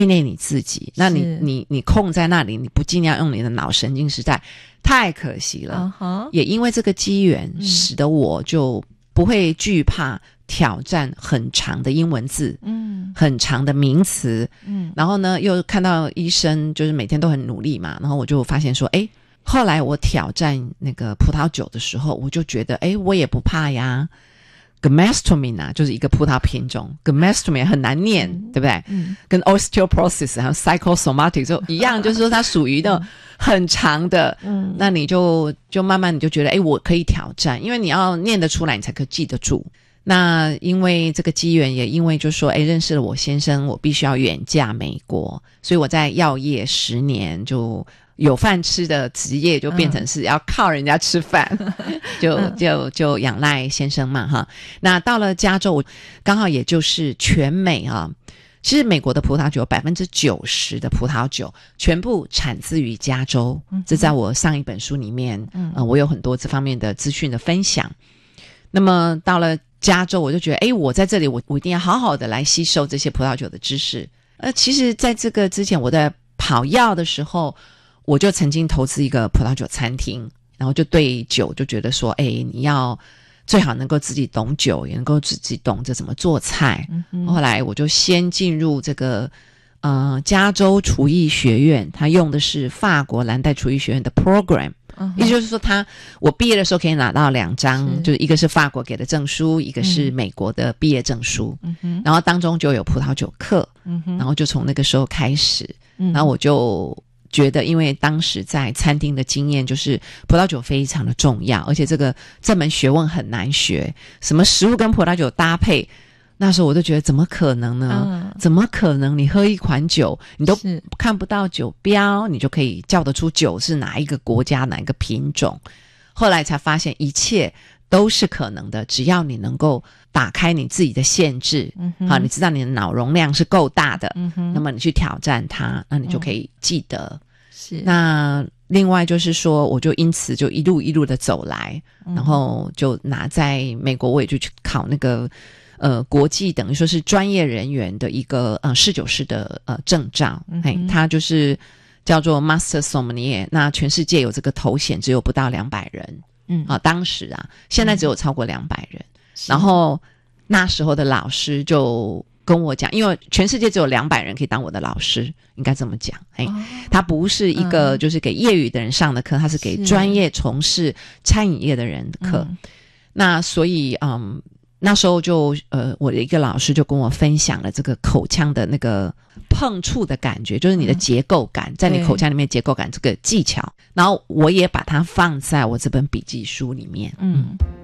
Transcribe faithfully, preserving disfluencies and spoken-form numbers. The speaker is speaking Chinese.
训练你自己，那你你你空在那里，你不尽量用你的脑神经，实在太可惜了。uh-huh. 也因为这个机缘，嗯、使得我就不会惧怕挑战很长的英文字，嗯，很长的名词，嗯，然后呢，又看到医生就是每天都很努力嘛，然后我就发现说，诶，后来我挑战那个葡萄酒的时候，我就觉得，诶，我也不怕呀。Gewürztraminer 啊，就是一个葡萄品种 Gewürztraminer 很难念、嗯、对不对、嗯、跟 osteoporosis 还有 psychosomatic 就一样就是说它属于的很长的、嗯、那你就就慢慢你就觉得诶我可以挑战，因为你要念得出来你才可以记得住。那因为这个机缘，也因为就说诶认识了我先生，我必须要远嫁美国，所以我在药业十年就有饭吃的职业就变成是要靠人家吃饭、嗯、就就就仰赖先生嘛哈。那到了加州，刚好也就是全美啊，其实美国的葡萄酒 百分之九十 的葡萄酒全部产自于加州、嗯、这在我上一本书里面、嗯呃、我有很多这方面的资讯的分享。那么到了加州，我就觉得诶我在这里我我一定要好好的来吸收这些葡萄酒的知识。呃其实在这个之前我在跑药的时候，我就曾经投资一个葡萄酒餐厅，然后就对酒就觉得说诶你要最好能够自己懂酒，也能够自己懂得怎么做菜、嗯、后来我就先进入这个呃加州厨艺学院，他用的是法国蓝带厨艺学院的 program，也就是说他我毕业的时候可以拿到两张，就是一个是法国给的证书，一个是美国的毕业证书、嗯、然后当中就有葡萄酒课、嗯、然后就从那个时候开始、嗯、然后我就觉得因为当时在餐厅的经验就是葡萄酒非常的重要，而且这个这门学问很难学，什么食物跟葡萄酒搭配，那时候我就觉得怎么可能呢、嗯、怎么可能你喝一款酒你都看不到酒标你就可以叫得出酒是哪一个国家哪一个品种。后来才发现一切都是可能的，只要你能够打开你自己的限制、嗯、好，你知道你的脑容量是够大的、嗯、那么你去挑战它，那你就可以记得、嗯、是。那另外就是说我就因此就一路一路的走来、嗯、然后就拿在美国我也就去考那个呃国际等于说是专业人员的一个呃侍酒师的呃证照、嗯、嘿它就是叫做 Master Sommelier， 那全世界有这个头衔只有不到两百人，嗯啊，当时啊，现在只有超过两百人、嗯、然后那时候的老师就跟我讲，因为全世界只有两百人可以当我的老师，应该这么讲，嘿、哦、他不是一个就是给业余的人上的课、嗯、他是给专业从事餐饮业的人的课、嗯、那所以嗯那时候就呃，我的一个老师就跟我分享了这个口腔的那个碰触的感觉，就是你的结构感、嗯、在你口腔里面结构感这个技巧，然后我也把它放在我这本笔记书里面。嗯。